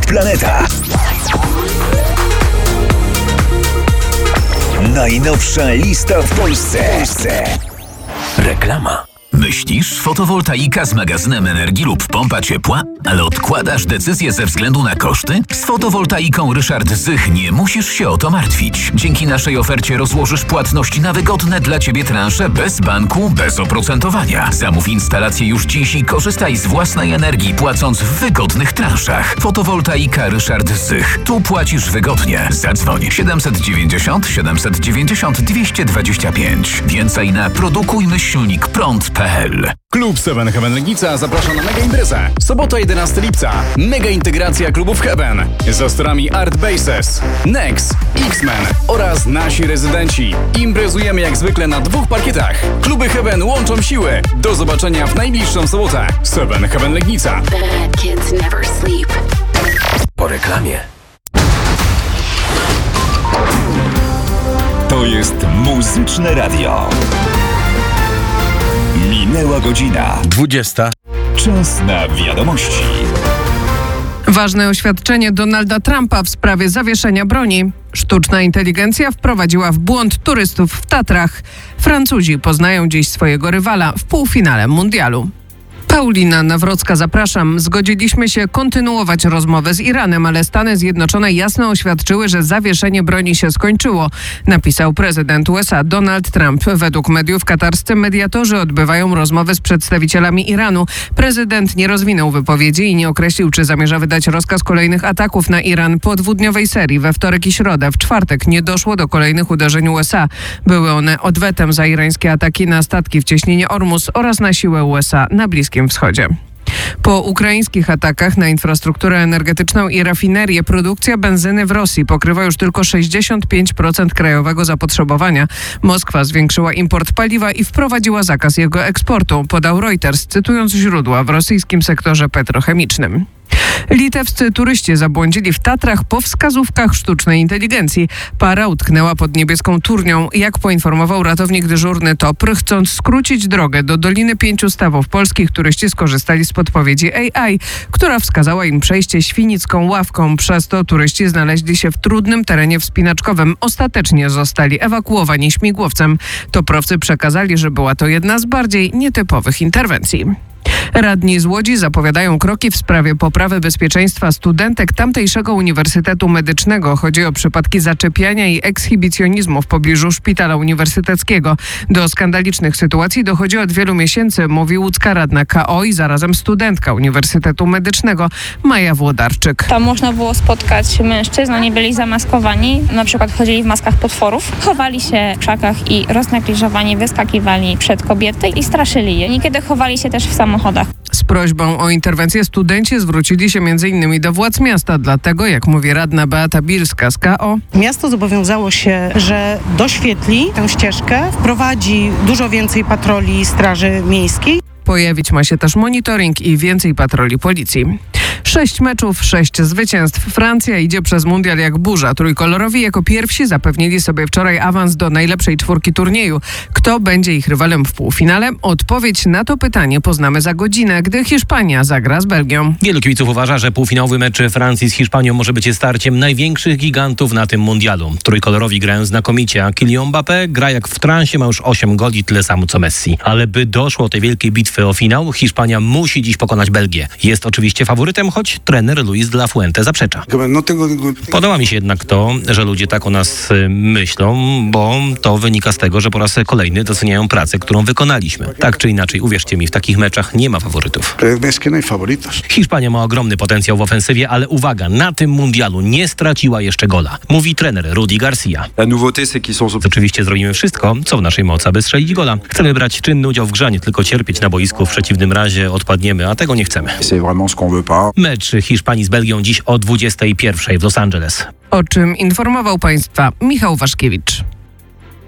Planeta. Najnowsza lista w Polsce. Reklama. Myślisz, fotowoltaika z magazynem energii lub pompa ciepła? Ale odkładasz decyzję ze względu na koszty? Z fotowoltaiką Ryszard Zych nie musisz się o to martwić. Dzięki naszej ofercie rozłożysz płatności na wygodne dla Ciebie transze bez banku, bez oprocentowania. Zamów instalację już dziś i korzystaj z własnej energii, płacąc w wygodnych transzach. Fotowoltaika Ryszard Zych. Tu płacisz wygodnie. Zadzwoń 790 790 225. Więcej na produkujmyślnikprąd.pl. Klub 7 Heaven Legnica zaprasza na mega imprezę. Sobota 11 lipca. Mega integracja klubów Heaven. Z autorami Art Bases, Nex, X-Men oraz nasi rezydenci. Imprezujemy jak zwykle na 2 parkietach. Kluby Heaven łączą siły. Do zobaczenia w najbliższą sobotę. 7 Heaven Legnica. Po reklamie. To jest Muzyczne Radio. Minęła godzina 20. Czas na wiadomości. Ważne oświadczenie Donalda Trumpa w sprawie zawieszenia broni. Sztuczna inteligencja wprowadziła w błąd turystów w Tatrach. Francuzi poznają dziś swojego rywala w półfinale mundialu. Paulina Nawrocka, zapraszam. Zgodziliśmy się kontynuować rozmowę z Iranem, ale Stany Zjednoczone jasno oświadczyły, że zawieszenie broni się skończyło, napisał prezydent USA Donald Trump. Według mediów katarscy mediatorzy odbywają rozmowy z przedstawicielami Iranu. Prezydent nie rozwinął wypowiedzi i nie określił, czy zamierza wydać rozkaz kolejnych ataków na Iran po dwudniowej serii we wtorek i środę. W czwartek nie doszło do kolejnych uderzeń USA. Były one odwetem za irańskie ataki na statki w cieśninie Ormus oraz na siłę USA na Bliskim Wschodzie. Po ukraińskich atakach na infrastrukturę energetyczną i rafinerię produkcja benzyny w Rosji pokrywa już tylko 65% krajowego zapotrzebowania. Moskwa zwiększyła import paliwa i wprowadziła zakaz jego eksportu, podał Reuters, cytując źródła w rosyjskim sektorze petrochemicznym. Litewscy turyści zabłądzili w Tatrach po wskazówkach sztucznej inteligencji. Para utknęła pod niebieską turnią. Jak poinformował ratownik dyżurny TOPR, chcąc skrócić drogę do Doliny Pięciu Stawów Polskich, turyści skorzystali z podpowiedzi AI, która wskazała im przejście Świnicką Ławką. Przez to turyści znaleźli się w trudnym terenie wspinaczkowym. Ostatecznie zostali ewakuowani śmigłowcem. Toprowcy przekazali, że była to jedna z bardziej nietypowych interwencji. Radni z Łodzi zapowiadają kroki w sprawie poprawy bezpieczeństwa studentek tamtejszego Uniwersytetu Medycznego. Chodzi o przypadki zaczepiania i ekshibicjonizmu w pobliżu szpitala uniwersyteckiego. Do skandalicznych sytuacji dochodzi od wielu miesięcy, mówi łódzka radna KO i zarazem studentka Uniwersytetu Medycznego Maja Włodarczyk. Tam można było spotkać mężczyzn, oni byli zamaskowani, na przykład chodzili w maskach potworów, chowali się w krzakach i roznegliżowani wyskakiwali przed kobiety i straszyli je. Niekiedy chowali się też w samochodach. Z prośbą o interwencję studenci zwrócili się m.in. do władz miasta, dlatego, jak mówi radna Beata Bilska z KO, miasto zobowiązało się, że doświetli tę ścieżkę, wprowadzi dużo więcej patroli Straży Miejskiej. Pojawić ma się też monitoring i więcej patroli policji. 6 meczów, 6 zwycięstw. Francja idzie przez mundial jak burza. Trójkolorowi jako pierwsi zapewnili sobie wczoraj awans do najlepszej czwórki turnieju. Kto będzie ich rywalem w półfinale? Odpowiedź na to pytanie poznamy za godzinę, gdy Hiszpania zagra z Belgią. Wielu kibiców uważa, że półfinałowy mecz Francji z Hiszpanią może być starciem największych gigantów na tym mundialu. Trójkolorowi grają znakomicie, a Kylian Mbappé gra jak w transie, ma już 8 goli, tyle samo co Messi. Ale by doszło do tej wielkiej bitwy o finał, Hiszpania musi dziś pokonać Belgię. Jest oczywiście faworytem, choć trener Luis de la Fuente zaprzecza. Podoba mi się jednak to, że ludzie tak o nas myślą, bo to wynika z tego, że po raz kolejny doceniają pracę, którą wykonaliśmy. Tak czy inaczej, uwierzcie mi, w takich meczach nie ma faworytów. Hiszpania ma ogromny potencjał w ofensywie, ale uwaga, na tym mundialu nie straciła jeszcze gola. Mówi trener Rudi Garcia. Oczywiście zrobimy wszystko, co w naszej mocy, aby strzelić gola. Chcemy brać czynny udział w grze, nie tylko cierpieć na boisku, w przeciwnym razie odpadniemy, a tego nie chcemy. Mecz Hiszpanii z Belgią dziś o 21:00 w Los Angeles. O czym informował Państwa Michał Waszkiewicz.